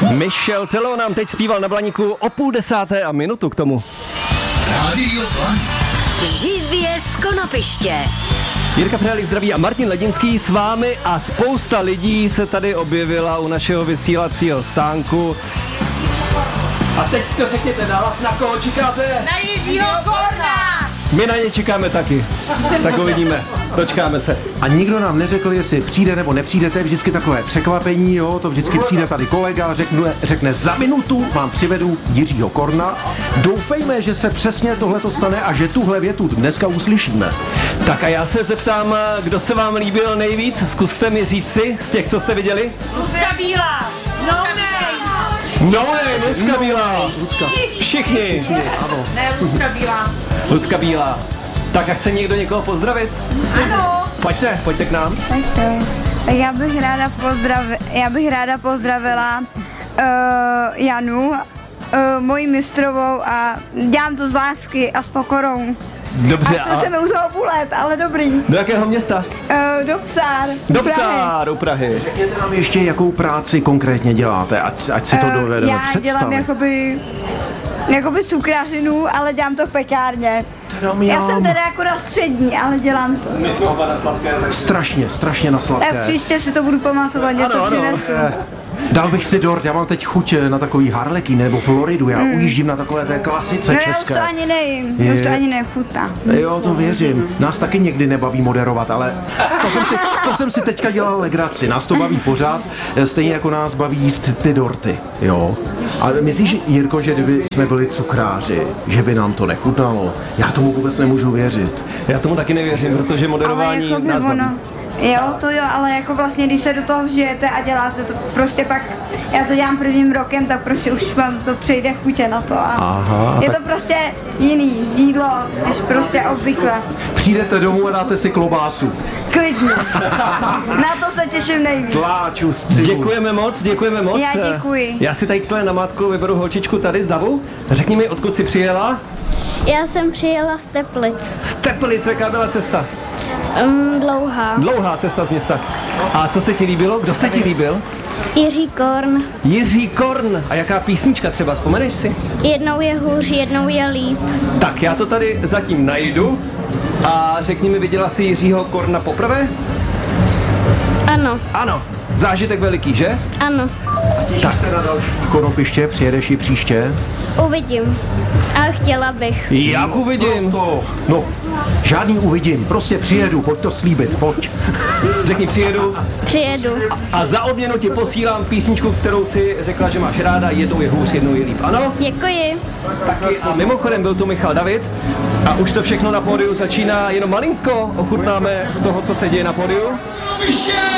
Michel Telo nám teď zpíval na Blaníku o 9:30 a minutu k tomu. Rádio Blaník. Živě z Konopiště. Jirka Frélík zdraví a Martin Ledinský s vámi a spousta lidí se tady objevila u našeho vysílacího stánku. A teď to řekněte na hlas, na koho čekáte? Na Jiřího Korna! My na ně čekáme taky. Tak uvidíme. Dočkáme se. A nikdo nám neřekl, jestli přijde nebo nepřijde, to je vždycky takové překvapení, jo, to vždycky přijde tady kolega, řekne za minutu vám přivedu Jiřího Korna. Doufejme, že se přesně tohleto stane a že tuhle větu dneska uslyšíme. Tak a já se zeptám, kdo se vám líbil nejvíc? Zkuste mi říci z těch, co jste viděli. Lucka Bílá! No nej! No ne, Lucka Bílá. Všichni. Ano. Ne, Lucka Bílá. Lucka Bílá. Tak a chce někdo někoho pozdravit? Ano. Pojďte k nám. Tak já bych ráda pozdravila Janu, moji mistrovou a dělám to z lásky a s pokorou. Dobře. A jsem u toho půl let, ale dobrý. Do jakého města? Do Psár. Do Psár, do Prahy. Řekněte nám ještě, jakou práci konkrétně děláte, ať si to dovedeme Já představit. dělám jakoby cukrářinu, ale dělám to v pekárně. Já jsem teda jako na střední, ale dělám to. My jsme oba na sladké. Strašně na sladké. Tak příště si to budu pamatovat, něco přinesu. Dal bych si dort, já mám teď chuť na takový harleky nebo Floridu, já ujíždím na takové té klasice No české. já už to ani nejím, už to ani nechutná. Jo, to věřím. Nás taky někdy nebaví moderovat, ale to jsem si teďka dělal legraci. Nás to baví pořád, stejně jako nás baví jíst ty dorty, jo. Ale myslíš, Jirko, že kdyby jsme byli cukráři, že by nám to nechutnalo? Já tomu vůbec nemůžu věřit. Já tomu taky nevěřím, protože moderování Ale nás baví. Jo, to jo, ale jako vlastně, když se do toho vžijete a děláte to prostě pak, já to dělám prvním rokem, tak prostě už vám to přejde chutě na to a Aha, je to prostě jiný jídlo, než prostě obvykle. Přijdete domů a dáte si klobásu. Klidně. Na to se těším nejvíc. Tláču střihu. Děkujeme moc. Já děkuji. Já si tady na mátku vyberu holčičku tady z davu. Řekni mi, odkud jsi přijela? Já jsem přijela z Teplic. Z Teplic, jaká byla cesta? Dlouhá. Dlouhá cesta z města. A co se ti líbilo? Kdo se ti líbil? Jiří Korn. Jiří Korn. A jaká písnička třeba, vzpomeneš si? Jednou je hůř, jednou je líp. Tak já to tady zatím najdu. A řekni mi, viděla jsi Jiřího Korna poprvé? Ano, Ano. Zážitek veliký, že? ano. Těšíš se na další Konopiště, přijedeš i příště? Uvidím. Ale chtěla bych. Jak uvidím. No, žádný uvidím, prostě přijedu, pojď to slíbit, pojď. Řekni, přijedu. Přijedu. A za odměnu ti posílám písničku, kterou si řekla, že máš ráda, jednou je hůř, jednou je líp. Ano? Děkuji. Taky. A mimochodem byl tu Michal David a už to všechno na pódiu začíná, jenom malinko ochutnáme z toho, co se děje na pódiu.